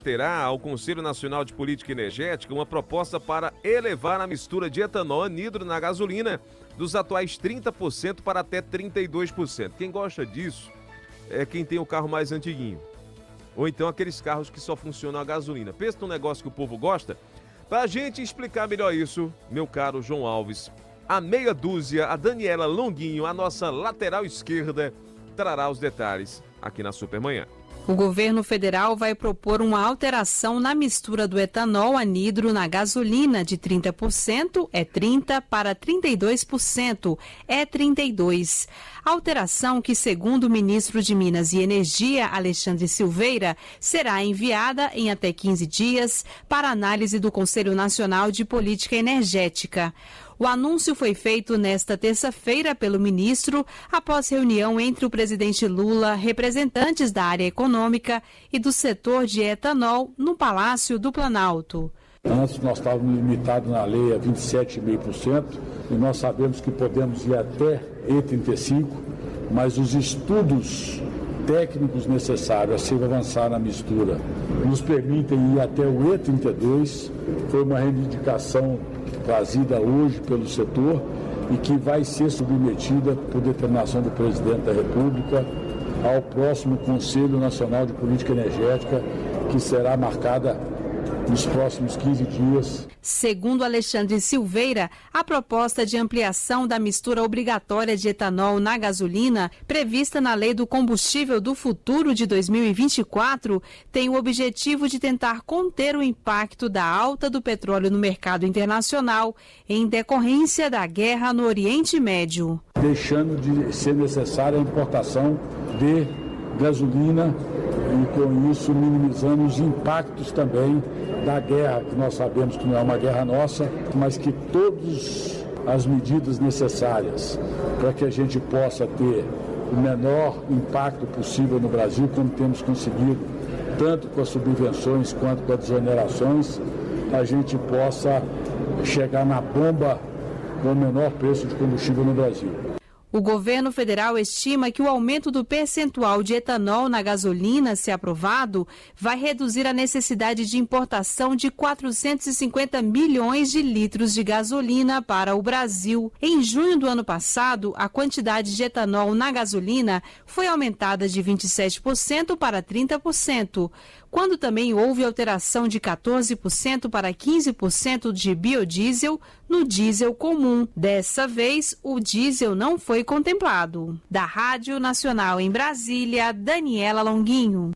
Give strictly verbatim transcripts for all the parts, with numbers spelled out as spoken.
Terá ao Conselho Nacional de Política Energética uma proposta para elevar a mistura de etanol anidro na gasolina dos atuais trinta por cento para até trinta e dois por cento. Quem gosta disso é quem tem o carro mais antiguinho. Ou então aqueles carros que só funcionam a gasolina. Pensa num negócio que o povo gosta? Para a gente explicar melhor isso, meu caro João Alves, a meia dúzia, a Daniela Longuinho, a nossa lateral esquerda, trará os detalhes aqui na Supermanhã. O governo federal vai propor uma alteração na mistura do etanol anidro na gasolina de trinta por cento, é trinta, para trinta e dois por cento, é trinta e dois por cento. Alteração que, segundo o ministro de Minas e Energia, Alexandre Silveira, será enviada em até quinze dias para análise do Conselho Nacional de Política Energética. O anúncio foi feito nesta terça-feira pelo ministro, após reunião entre o presidente Lula, representantes da área econômica e do setor de etanol no Palácio do Planalto. Antes nós estávamos limitados na lei a vinte e sete vírgula cinco por cento e nós sabemos que podemos ir até E trinta e cinco, mas os estudos técnicos necessários a se avançar na mistura nos permitem ir até o E trinta e dois. Foi uma reivindicação trazida hoje pelo setor e que vai ser submetida por determinação do presidente da República ao próximo Conselho Nacional de Política Energética, que será marcada nos próximos quinze dias. Segundo Alexandre Silveira, a proposta de ampliação da mistura obrigatória de etanol na gasolina, prevista na Lei do Combustível do Futuro de dois mil e vinte e quatro, tem o objetivo de tentar conter o impacto da alta do petróleo no mercado internacional em decorrência da guerra no Oriente Médio. Deixando de ser necessária a importação de gasolina e, com isso, minimizando os impactos também da guerra, que nós sabemos que não é uma guerra nossa, mas que todas as medidas necessárias para que a gente possa ter o menor impacto possível no Brasil, como temos conseguido, tanto com as subvenções quanto com as desonerações, a gente possa chegar na bomba com o menor preço de combustível no Brasil. O governo federal estima que o aumento do percentual de etanol na gasolina, se aprovado, vai reduzir a necessidade de importação de quatrocentos e cinquenta milhões de litros de gasolina para o Brasil. Em junho do ano passado, a quantidade de etanol na gasolina foi aumentada de vinte e sete por cento para trinta por cento, quando também houve alteração de quatorze por cento para quinze por cento de biodiesel no diesel comum. Dessa vez, o diesel não foi contemplado. Da Rádio Nacional em Brasília, Daniela Longuinho.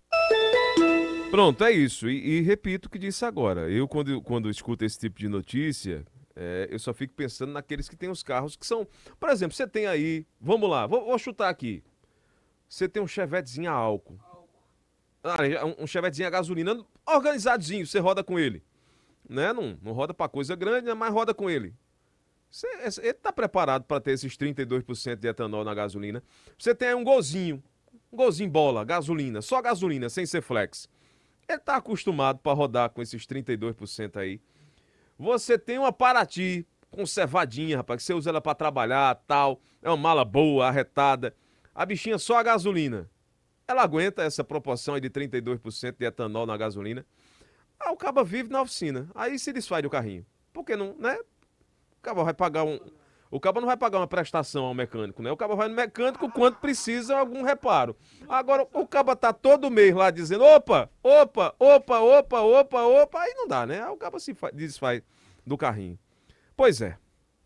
Pronto, é isso. E, e repito o que disse agora. Eu, quando, quando escuto esse tipo de notícia, é, eu só fico pensando naqueles que têm os carros que são... Por exemplo, você tem aí... Vamos lá, vou, vou chutar aqui. Você tem um Chevetezinho a álcool. Ah, um Chevetezinho a gasolina, organizadinho, você roda com ele. Né? Não, não roda pra coisa grande, mas roda com ele. Você, ele tá preparado para ter esses trinta e dois por cento de etanol na gasolina. Você tem aí um golzinho, um golzinho bola, gasolina, só gasolina, sem ser flex. Ele tá acostumado para rodar com esses trinta e dois por cento aí. Você tem uma Paraty conservadinha, rapaz, que você usa ela para trabalhar, tal. É uma mala boa, arretada. A bichinha só a gasolina. Ela aguenta essa proporção aí de trinta e dois por cento de etanol na gasolina. Ah, o cabo vive na oficina. Aí se desfaz do carrinho. Por que não, né? O cabo vai pagar um... O cabo não vai pagar uma prestação ao mecânico, né? O cabo vai no mecânico quando precisa algum reparo. Agora, o cabo tá todo mês lá dizendo, opa, opa, opa, opa, opa, opa. Aí não dá, né? Aí o cabo se desfaz do carrinho. Pois é.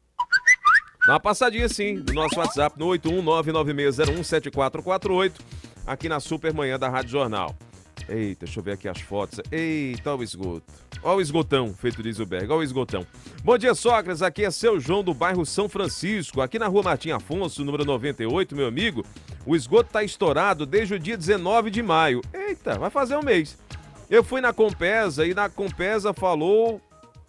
Dá uma passadinha sim no nosso WhatsApp no oito um nove nove seis zero um sete quatro quatro oito. Aqui na Supermanhã da Rádio Jornal. Eita, deixa eu ver aqui as fotos. Eita, olha o esgoto. Olha o esgotão, feito de Isoberg. Olha o esgotão. Bom dia, Sócrates. Aqui é seu João do bairro São Francisco. Aqui na rua Martim Afonso, número noventa e oito, meu amigo. O esgoto tá estourado desde o dia dezenove de maio. Eita, vai fazer um mês. Eu fui na Compesa e na Compesa falou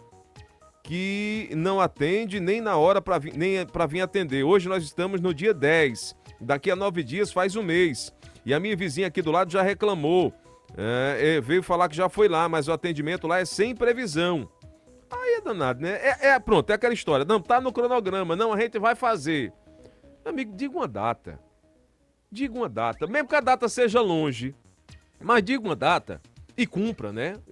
que não atende nem na hora para vir, nem para vir atender. Hoje nós estamos no dia dez. Daqui a nove dias faz um mês. E a minha vizinha aqui do lado já reclamou. É, veio falar que já foi lá, mas o atendimento lá é sem previsão. Aí é danado, né? É, é, pronto, é aquela história. Não, tá no cronograma. Não, a gente vai fazer. Amigo, diga uma data. Diga uma data. Mesmo que a data seja longe. Mas diga uma data. E cumpra, né?